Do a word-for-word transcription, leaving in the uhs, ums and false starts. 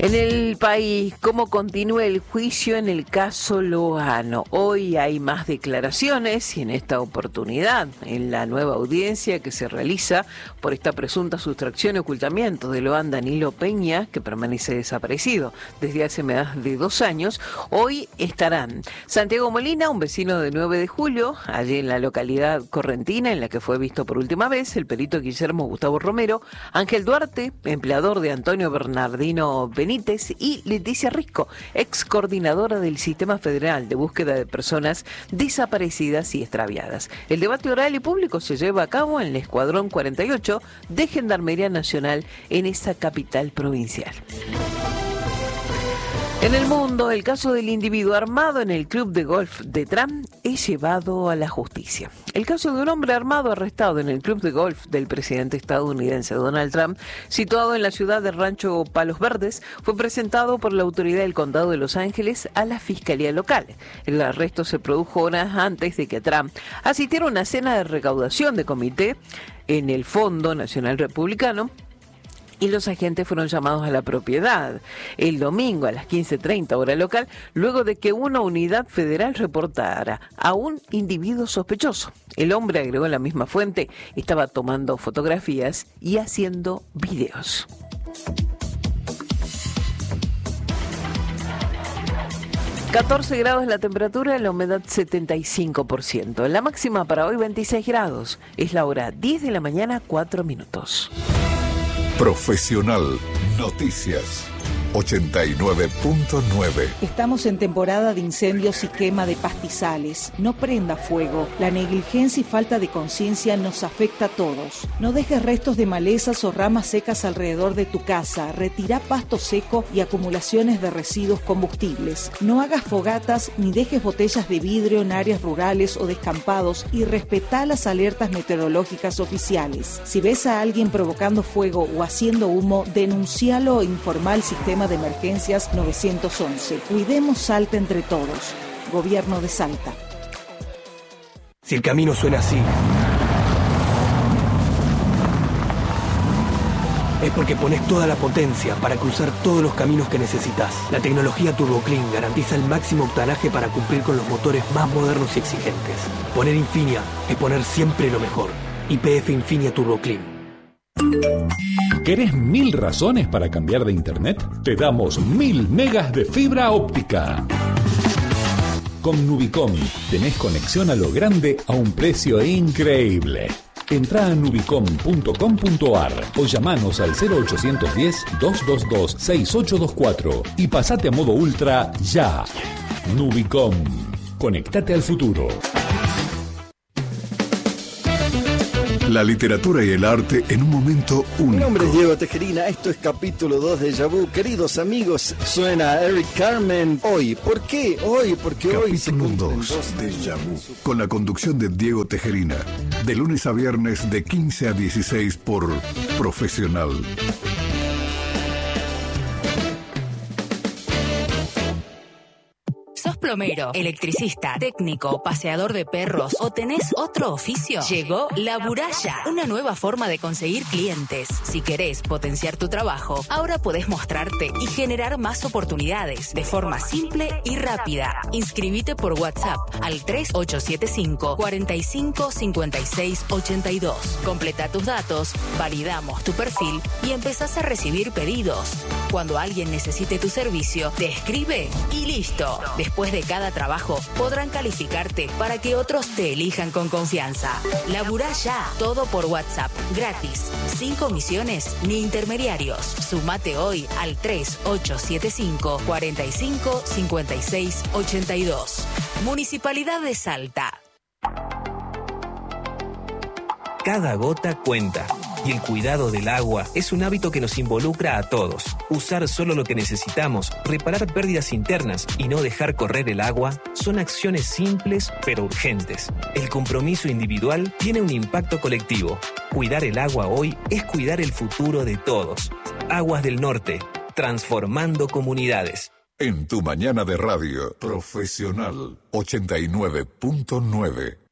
En el país, ¿cómo continúa el juicio en el caso Loano? Hoy hay más declaraciones y en esta oportunidad, en la nueva audiencia que se realiza por esta presunta sustracción y ocultamiento de Loan Danilo Peña, que permanece desaparecido desde hace más de dos años, hoy estarán Santiago Molina, un vecino de nueve de julio, allí en la localidad correntina en la que fue visto por última vez, el perito Guillermo Gustavo Romero, Ángel Duarte, empleador de Antonio Bernardino Benítez, y Leticia Risco, ex coordinadora del Sistema Federal de Búsqueda de Personas Desaparecidas y Extraviadas. El debate oral y público se lleva a cabo en el Escuadrón cuarenta y ocho de Gendarmería Nacional en esa capital provincial. En el mundo, el caso del individuo armado en el club de golf de Trump es llevado a la justicia. El caso de un hombre armado arrestado en el club de golf del presidente estadounidense Donald Trump, situado en la ciudad de Rancho Palos Verdes, fue presentado por la autoridad del condado de Los Ángeles a la fiscalía local. El arresto se produjo horas antes de que Trump asistiera a una cena de recaudación de comité en el Fondo Nacional Republicano, y los agentes fueron llamados a la propiedad el domingo a las quince treinta hora local, luego de que una unidad federal reportara a un individuo sospechoso. El hombre, agregó en la misma fuente, estaba tomando fotografías y haciendo videos. catorce grados la temperatura, la humedad setenta y cinco por ciento. La máxima para hoy veintiséis grados. Es la hora diez de la mañana, cuatro minutos. Profesional Noticias ochenta y nueve punto nueve. Estamos en temporada de incendios y quema de pastizales. No prenda fuego. La negligencia y falta de conciencia nos afecta a todos. No dejes restos de malezas o ramas secas alrededor de tu casa. Retira pasto seco y acumulaciones de residuos combustibles. No hagas fogatas ni dejes botellas de vidrio en áreas rurales o descampados y respetá las alertas meteorológicas oficiales. Si ves a alguien provocando fuego o haciendo humo, denuncialo e informa al sistema de emergencias nueve once. Cuidemos Salta entre todos. Gobierno de Salta. Si el camino suena así, es porque pones toda la potencia para cruzar todos los caminos que necesitas. La tecnología TurboClean garantiza el máximo octanaje para cumplir con los motores más modernos y exigentes. Poner Infinia es poner siempre lo mejor. Y P F Infinia TurboClean. ¿Querés mil razones para cambiar de internet? Te damos mil megas de fibra óptica. Con Nubicom tenés conexión a lo grande a un precio increíble. Entrá a nubicom punto com punto a r o llamanos al cero ochocientos diez, doscientos veintidós, sesenta y ocho veinticuatro y pasate a modo ultra ya. Nubicom. Conectate al futuro. La literatura y el arte en un momento único. Mi nombre es Diego Tejerina, esto es capítulo dos de Déjà Vu. Queridos amigos, suena Eric Carmen hoy. ¿Por qué? Hoy, porque capítulo hoy se cumplen dos de Déjà Vu, con la conducción de Diego Tejerina, de lunes a viernes de quince a dieciséis por Profesional. ¿Sos plomero, electricista, técnico, paseador de perros o tenés otro oficio? Llegó La Buralla, una nueva forma de conseguir clientes. Si querés potenciar tu trabajo, ahora podés mostrarte y generar más oportunidades de forma simple y rápida. Inscribite por WhatsApp al tres ocho siete cinco, cuatro cinco, cinco seis ocho dos. Completa tus datos, validamos tu perfil y empezás a recibir pedidos. Cuando alguien necesite tu servicio, te escribe y listo. Después de cada trabajo, podrán calificarte para que otros te elijan con confianza. Laburá ya, todo por WhatsApp, gratis, sin comisiones ni intermediarios. Sumate hoy al tres ocho siete cinco, cuatro cinco, cinco seis ocho dos. Municipalidad de Salta. Cada gota cuenta. Y el cuidado del agua es un hábito que nos involucra a todos. Usar solo lo que necesitamos, reparar pérdidas internas y no dejar correr el agua son acciones simples pero urgentes. El compromiso individual tiene un impacto colectivo. Cuidar el agua hoy es cuidar el futuro de todos. Aguas del Norte, transformando comunidades. En tu mañana de radio, Profesional ochenta y nueve punto nueve.